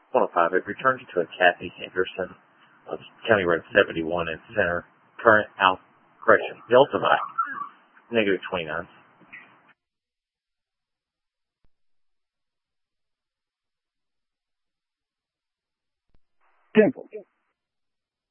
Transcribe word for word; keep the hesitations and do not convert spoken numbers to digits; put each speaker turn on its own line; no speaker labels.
one oh five. It returns to a Kathy Henderson of County Road seventy-one in center. Current out correction. Delta by negative twenty-nine.
Simple.